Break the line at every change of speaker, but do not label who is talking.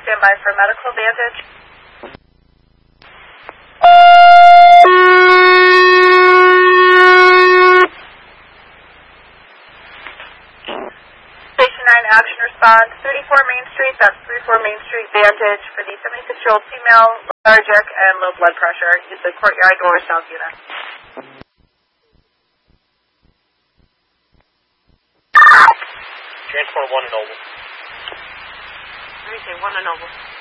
stand by for medical bandage. Station 9 action response, 34 Main Street, that's 34 Main Street bandage for the 76-year-old female, lethargic and low blood pressure. Use the courtyard or south unit.
Transport 1 and Noble.
Let me say 1 and Noble.